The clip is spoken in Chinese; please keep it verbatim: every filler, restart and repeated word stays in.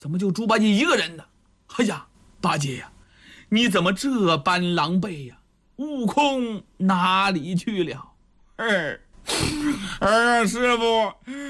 怎么就猪八戒一个人呢？哎呀，八戒呀，你怎么这般狼狈呀？悟空哪里去了？ 哎，哎呀，师傅，